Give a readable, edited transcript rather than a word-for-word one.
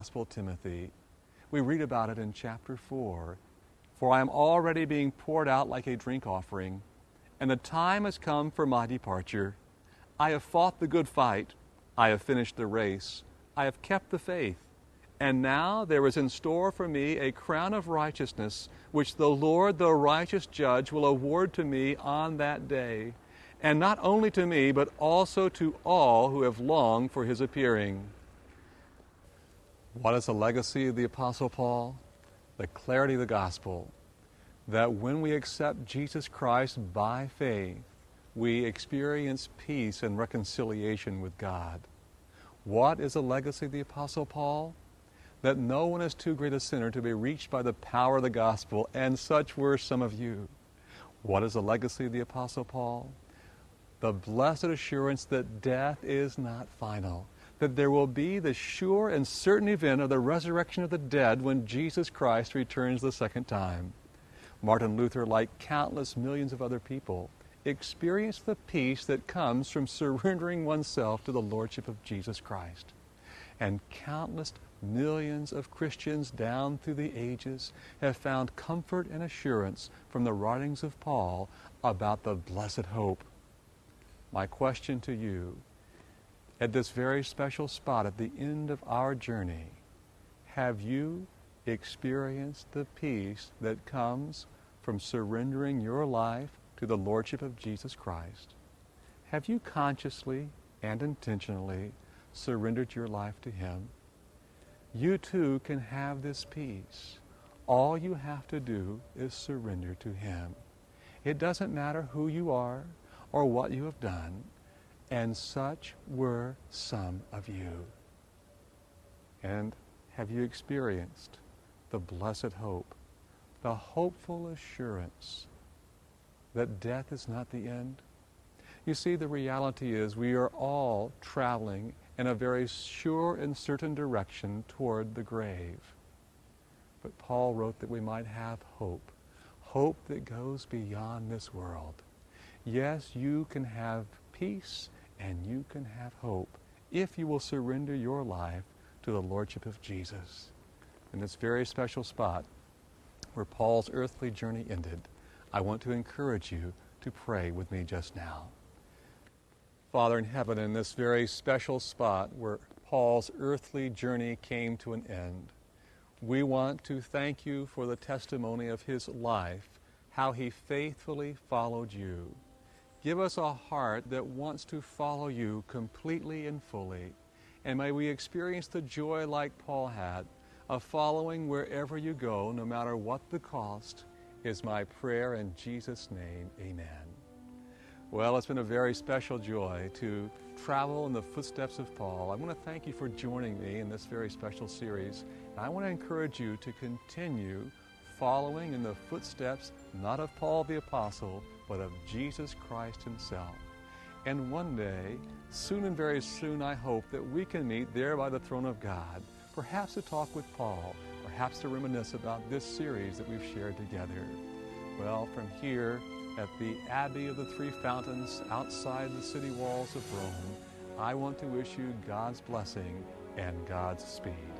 Gospel Timothy. We read about it in chapter 4. For I am already being poured out like a drink offering, and the time has come for my departure. I have fought the good fight. I have finished the race. I have kept the faith. And now there is in store for me a crown of righteousness, which the Lord, the righteous judge, will award to me on that day. And not only to me, but also to all who have longed for his appearing. What is the legacy of the Apostle Paul? The clarity of the gospel, that when we accept Jesus Christ by faith, we experience peace and reconciliation with God. What is the legacy of the Apostle Paul? That no one is too great a sinner to be reached by the power of the gospel, and such were some of you. What is the legacy of the Apostle Paul? The blessed assurance that death is not final, that there will be the sure and certain event of the resurrection of the dead when Jesus Christ returns the second time. Martin Luther, like countless millions of other people, experienced the peace that comes from surrendering oneself to the Lordship of Jesus Christ. And countless millions of Christians down through the ages have found comfort and assurance from the writings of Paul about the blessed hope. My question to you, at this very special spot at the end of our journey, have you experienced the peace that comes from surrendering your life to the Lordship of Jesus Christ? Have you consciously and intentionally surrendered your life to Him? You too can have this peace. All you have to do is surrender to Him. It doesn't matter who you are or what you have done. And such were some of you. And have you experienced the blessed hope, the hopeful assurance that death is not the end? You see, the reality is we are all traveling in a very sure and certain direction toward the grave. But Paul wrote that we might have hope, hope that goes beyond this world. Yes, you can have peace and you can have hope if you will surrender your life to the Lordship of Jesus. In this very special spot where Paul's earthly journey ended, I want to encourage you to pray with me just now. Father in heaven, in this very special spot where Paul's earthly journey came to an end, we want to thank you for the testimony of his life, how he faithfully followed you. Give us a heart that wants to follow you completely and fully. And may we experience the joy like Paul had of following wherever you go, no matter what the cost, is my prayer in Jesus' name. Amen. Well, it's been a very special joy to travel in the footsteps of Paul. I want to thank you for joining me in this very special series. And I want to encourage you to continue following in the footsteps, not of Paul the Apostle, but of Jesus Christ himself. And one day, soon and very soon, I hope that we can meet there by the throne of God, perhaps to talk with Paul, perhaps to reminisce about this series that we've shared together. Well, from here at the Abbey of the Three Fountains outside the city walls of Rome, I want to wish you God's blessing and God's speed.